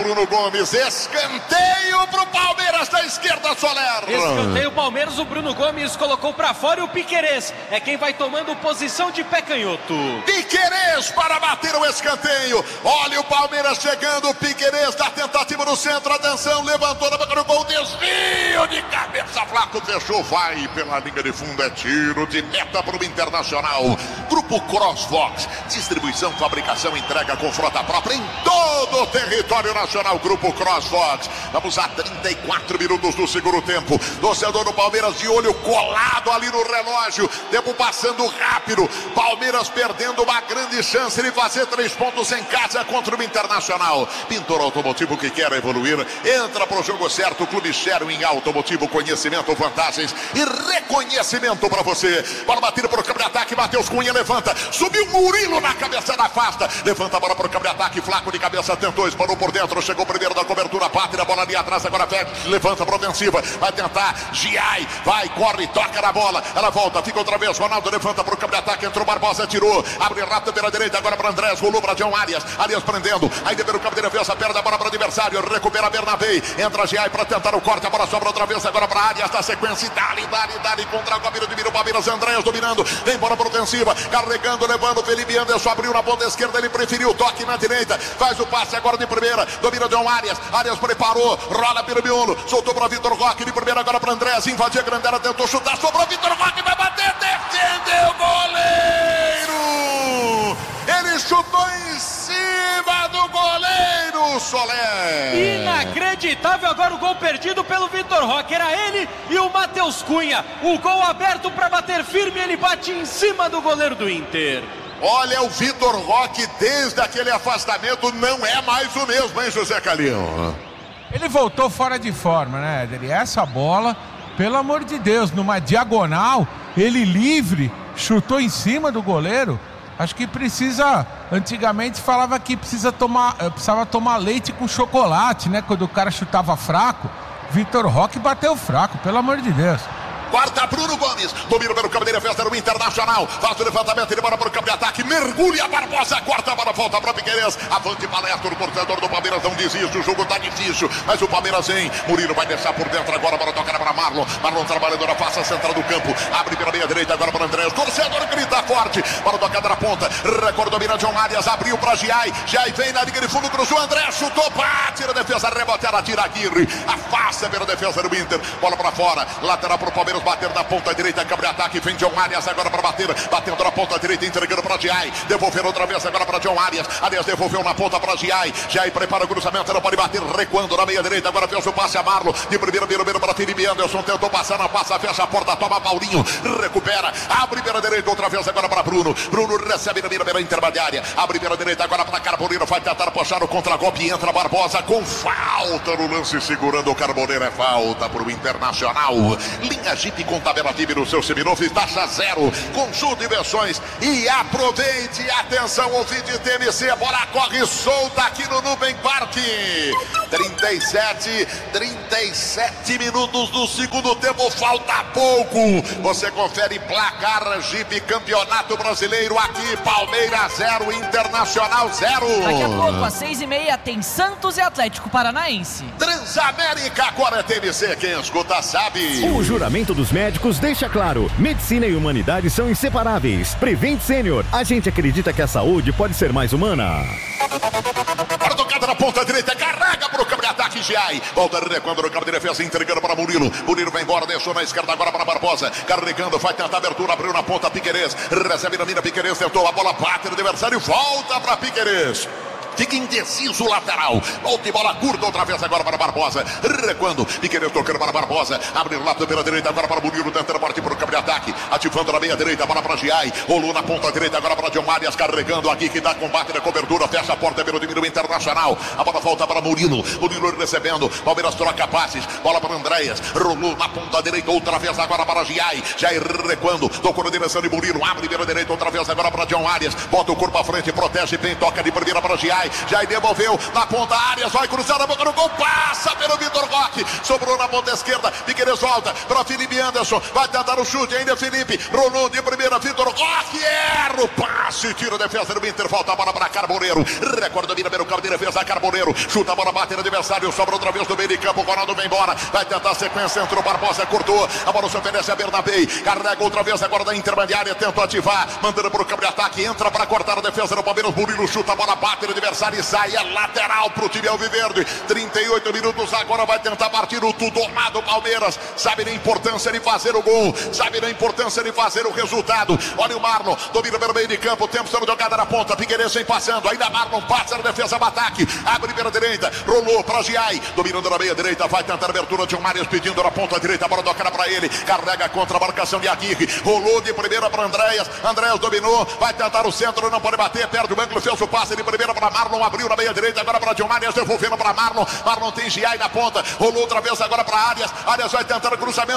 Bruno Gomes. Escanteio pro Palmeiras da esquerda, Soler. Escanteio Palmeiras, o Bruno Gomes colocou pra fora e o Piquerez é quem vai tomando posição de pé canhoto. Piquerez para bater o escanteio. Olha o Palmeiras chegando, o Piquerez da tentativa no centro, atenção, levantou na boca do gol, desvio de cabeça, Flaco fechou, vai pela linha de fundo, é tiro de meta para o Internacional. Grupo Crossfox, distribuição, fabricação, entrega com frota própria em todo o território nacional. Grupo Crossfox. Vamos a 34 minutos do segundo tempo. Torcedor do Palmeiras de olho colado ali no relógio. Tempo passando rápido. Palmeiras perdendo uma grande chance de fazer 3 pontos em casa contra o Internacional. Pintor Automotivo, que quer evoluir, entra pro jogo certo. Clube Sherwin Automotivo, conhecimento, vantagens e reconhecimento para você. Bola batida pro campo de ataque, Matheus Cunha levanta, subiu Murilo na cabeça da afasta, levanta a bola pro campo de ataque, Flaco de cabeça tentou, esparou por dentro, chegou primeiro da cobertura, Pátria, bola ali atrás, agora levanta pra ofensiva, vai tentar, Giai, vai, corre, toca na bola, ela volta, fica outra vez, Ronaldo levanta pro campo de ataque, entrou Barbosa, tirou, abre rápido pela direita, agora para Andrés, rolou para John Arias prendendo, ainda pelo campo de defesa, perde a bola para o adversário, recupera Bernabé, entra Giai para tentar o corte, a bola sobra outra vez, agora para Arias, na sequência, dali, contra o Gabiro de Palmeiras, Andrés dominando, vem bola para ofensiva, carregando, levando, Felipe Anderson abriu na ponta esquerda, ele preferiu, toque na direita, faz o passe agora de primeira, domina John Arias preparou, rola pelo miolo, soltou para Vitor Roque, de primeira agora para Andrés, invadiu a grande área, tentou chutar, sobrou Vitor Roque, vai bater, defendeu o goleiro! Ele chutou em cima do goleiro, Soler. Inacreditável agora o gol perdido pelo Vitor Roque. Era ele e o Matheus Cunha. O gol aberto para bater firme, ele bate em cima do goleiro do Inter. Olha, o Vitor Roque, desde aquele afastamento, não é mais o mesmo, hein, José Calil? Ele voltou fora de forma, né, Éder? E essa bola, pelo amor de Deus, numa diagonal, ele livre, chutou em cima do goleiro. Acho que precisa, antigamente falava que precisava tomar leite com chocolate, né? Quando o cara chutava fraco, Vitor Roque bateu fraco, pelo amor de Deus. Quarta, Bruno Gomes, domina pelo campo de defesa do Internacional, faz o levantamento, ele bora para o campo de ataque, mergulha Barbosa, quarta bola, volta para Piquerez, avante palestra, o torcedor do Palmeiras não desiste, o jogo tá difícil, mas o Palmeiras vem, Murilo vai deixar por dentro agora, para tocar para Marlon trabalhando na face central do campo, abre pela meia direita agora para Andrés, torcedor grita forte, para tocar na ponta, recorde domina John Arias, abriu para Giai vem na linha de fundo, cruzou, Andrés chutou, bate na defesa, rebote, ela tira Aguirre, afasta pela defesa do Inter, bola para fora, lateral para o Palmeiras, bater na ponta direita, câmara de ataque, vem John Arias agora para bater, batendo na ponta direita, entregando para Giai, devolver outra vez agora para John Arias devolveu na ponta para Giai prepara o cruzamento, não pode bater, recuando na meia direita, agora fez o passe a Marlon, de primeiro para Felipe Anderson, tentou passar, não passa, fecha a porta, toma Paulinho, recupera, abre pela direita outra vez agora para Bruno recebe na mira pela intermediária, abre pela direita agora para Carboneiro, vai tentar puxar o contra-golpe, entra Barbosa com falta no lance, segurando o Carboneiro, é falta para o Internacional. Linha Jeep com tabela Tibe no seu seminovo, taxa zero, consulte versões e aproveite, atenção, ouvinte TMC, a bola corre solta aqui no Nubem Parque, 37 minutos do segundo tempo, falta pouco, você confere placar Jeep Campeonato Brasileiro aqui, Palmeiras 0, Internacional 0. Daqui a pouco, às 6h30, tem Santos e Atlético Paranaense. Transamérica, agora é TMC, quem escuta sabe. O juramento dos médicos deixa claro, medicina e humanidade são inseparáveis. Prevent Senior, a gente acredita que a saúde pode ser mais humana. Para tocada na ponta direita, carrega para o campo de ataque, Giai. Volta recuando no campo de defesa, entregando para Murilo. Murilo vai embora, deixou na esquerda agora para Barbosa. Carregando, vai tentar a abertura, abriu na ponta, Piquerez. Recebe na mira, Piquerez tentou, a bola bate no adversário, volta para Piquerez. Fica indeciso o lateral. Volta e bola curta outra vez agora para Barbosa. Recuando. Piquerez tocando para Barbosa. Abre o lado pela direita agora para Murilo. Tentando partir para o campo de ataque. Ativando na meia direita. Bola para Giai. Rolou na ponta direita agora para John Arias. Carregando aqui que dá combate na cobertura. Fecha a porta pelo time do Internacional. A bola volta para Murilo. Murilo recebendo. Palmeiras troca passes. Bola para Andréas. Rolou na ponta direita outra vez agora para Giai. Giai recuando. Tocou na direção de Murilo. Abre pela direita outra vez agora para John Arias. Bota o corpo à frente. Protege bem. Toca de primeira para Giai. Jai devolveu na ponta, Arias vai cruzar a boca do gol, passa pelo Vitor Roque, sobrou na ponta esquerda, Piquerez volta para Felipe Anderson, vai tentar o chute, ainda Felipe, rolou de primeira, Vitor Roque, erra o passe, tira a defesa do Inter, falta a bola para Carboneiro, recorde domina pelo campo de defesa, Carboneiro, chuta a bola, bate no adversário, sobra outra vez do meio de campo, o Ronaldo vem embora, vai tentar a sequência, entrou Barbosa, cortou, a bola se oferece a Bernabei, carrega outra vez agora da intermediária, tentou ativar, mandando para o campo de ataque, entra para cortar a defesa do Palmeiras, Murilo chuta a bola, bate no adversário e sai, é lateral para o time alviverde, 38 minutos, agora vai tentar partir o tudo domado Palmeiras, sabe da importância de fazer o gol, sabe da importância de fazer o resultado, olha o Marlon, domina pelo meio de campo, tempo sendo jogada na ponta, Piquerez vem passando, ainda Marlon passa na defesa do ataque, abre pela direita, rolou para Giai, dominando na meia direita, vai tentar a abertura de um Marius pedindo na ponta direita, a bola tocada para ele, carrega contra a marcação de Aguirre, rolou de primeira para Andréas dominou, vai tentar o centro, não pode bater, perde o ângulo, fez o passe de primeira para Marlon, abriu na meia direita, agora para Gilmarias, devolvendo para Marlon tem Giai na ponta, rolou outra vez agora para Arias vai tentar o cruzamento,